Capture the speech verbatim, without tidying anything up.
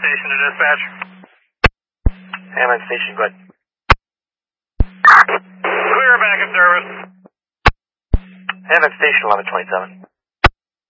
Station to dispatch. Hammond Station, go ahead. Clear back in service. Hammond Station, eleven twenty-seven.